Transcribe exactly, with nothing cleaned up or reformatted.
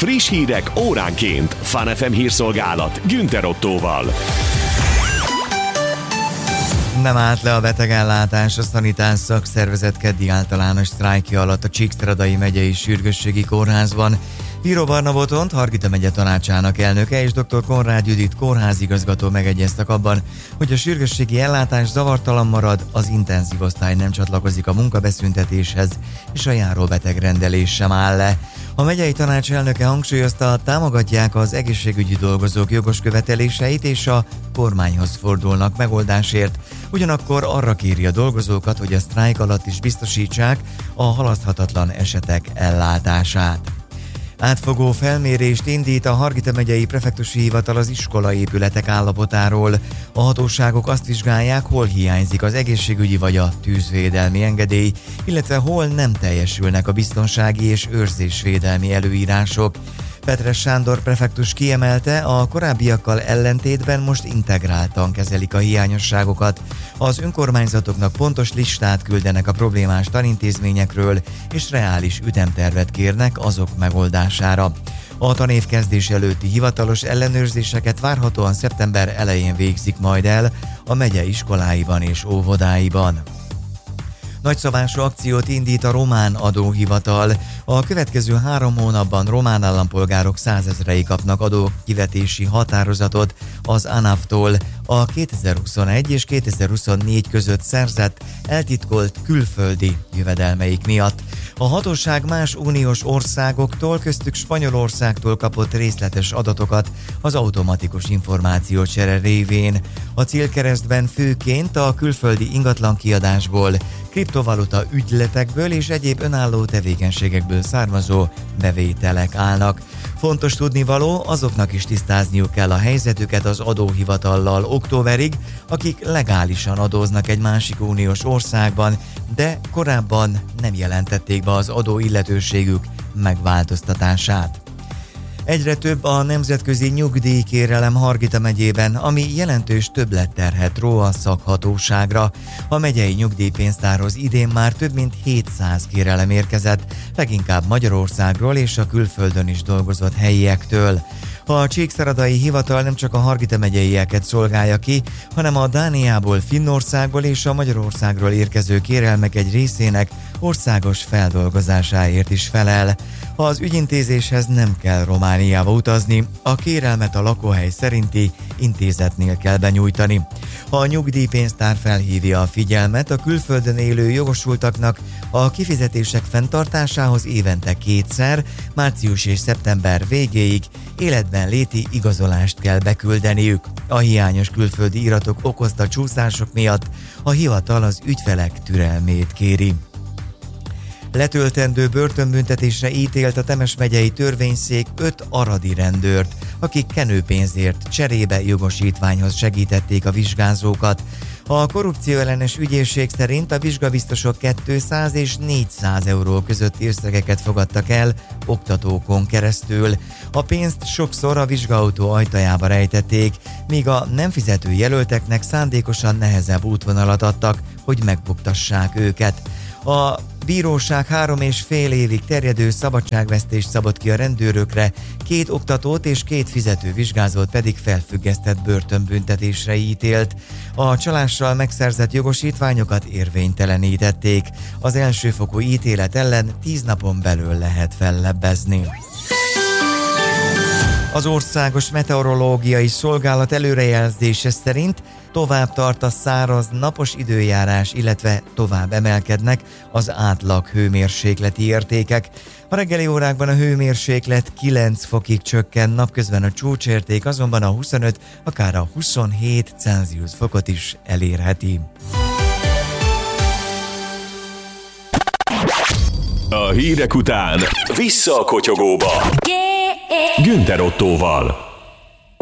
Friss hírek óránként. Fun ef em hírszolgálat Günther Ottóval. Nem állt le a betegellátás. A Szanitás szakszervezet keddi általános sztrájkja alatt a Csíkszeredai megyei sürgősségi kórházban. Bíró Barna Botont, Hargita megye tanácsának elnöke és dr. Konrád Judit kórházigazgató megegyeztek abban, hogy a sürgősségi ellátás zavartalan marad, az intenzív osztály nem csatlakozik a munkabeszüntetéshez, és a járóbeteg rendelés sem áll le. A megyei tanács elnöke hangsúlyozta, támogatják az egészségügyi dolgozók jogos követeléseit és a kormányhoz fordulnak megoldásért. Ugyanakkor arra kéri a dolgozókat, hogy a sztrájk alatt is biztosítsák a halaszthatatlan esetek ellátását. Átfogó felmérést indít a Hargita megyei prefektusi hivatal az iskolaépületek állapotáról. A hatóságok azt vizsgálják, hol hiányzik az egészségügyi vagy a tűzvédelmi engedély, illetve hol nem teljesülnek a biztonsági és őrzésvédelmi előírások. Petres Sándor prefektus kiemelte, a korábbiakkal ellentétben most integráltan kezelik a hiányosságokat. Az önkormányzatoknak pontos listát küldenek a problémás tanintézményekről, és reális ütemtervet kérnek azok megoldására. A tanév kezdés előtti hivatalos ellenőrzéseket várhatóan szeptember elején végzik majd el a megye iskoláiban és óvodáiban. Nagyszabású akciót indít a román adóhivatal. A következő három hónapban román állampolgárok százezrei kapnak adókivetési határozatot az ANAV-tól a kétezer-huszonegy és kétezer-huszonnégy között szerzett eltitkolt külföldi jövedelmeik miatt. A hatóság más uniós országoktól, köztük Spanyolországtól kapott részletes adatokat az automatikus információcsere révén. A célkeresztben főként a külföldi ingatlankiadásból, kriptovaluta ügyletekből és egyéb önálló tevékenységekből származó bevételek állnak. Fontos tudnivaló, azoknak is tisztázniuk kell a helyzetüket az adóhivatallal októberig, akik legálisan adóznak egy másik uniós országban, de korábban nem jelentették be az adóilletőségük megváltoztatását. Egyre több a nemzetközi nyugdíjkérelem Hargita megyében, ami jelentős többletterhet ró a szakhatóságra. A megyei nyugdíjpénztárhoz idén már több mint hétszáz kérelem érkezett, leginkább Magyarországról és a külföldön is dolgozott helyiektől. A Csíkszeredai hivatal nem csak a Hargita megyeieket szolgálja ki, hanem a Dániából, Finnországból és a Magyarországról érkező kérelmek egy részének országos feldolgozásáért is felel. Az ügyintézéshez nem kell Romániába utazni, a kérelmet a lakóhely szerinti intézetnél kell benyújtani. A nyugdíjpénztár felhívja a figyelmet a külföldön élő jogosultaknak a kifizetések fenntartásához évente kétszer, március és szeptember végéig életben léti igazolást kell beküldeniük. A hiányos külföldi iratok okozta csúszások miatt a hivatal az ügyfelek türelmét kéri. Letöltendő börtönbüntetésre ítélt a Temes megyei törvényszék öt aradi rendőrt, akik kenőpénzért cserébe jogosítványhoz segítették a vizsgázókat. A korrupcióellenes ügyészség szerint a vizsgabiztosok kétszáz és négyszáz euró közötti összegeket fogadtak el oktatókon keresztül. A pénzt sokszor a vizsgaautó ajtajába rejtették, míg a nem fizető jelölteknek szándékosan nehezebb útvonalat adtak, hogy megbuktassák őket. A bíróság három és fél évig terjedő szabadságvesztést szabott ki a rendőrökre, két oktatót és két fizető vizsgázót pedig felfüggesztett börtönbüntetésre ítélt. A csalással megszerzett jogosítványokat érvénytelenítették. Az elsőfokú ítélet ellen tíz napon belül lehet fellebbezni. Az Országos Meteorológiai Szolgálat előrejelzése szerint tovább tart a száraz, napos időjárás, illetve tovább emelkednek az átlag hőmérsékleti értékek. A reggeli órákban a hőmérséklet kilenc fokig csökken, napközben a csúcsérték azonban a huszonöt, akár a huszonhét Celsius fokot is elérheti. A hírek után vissza a kotyogóba. Günther Ottóval.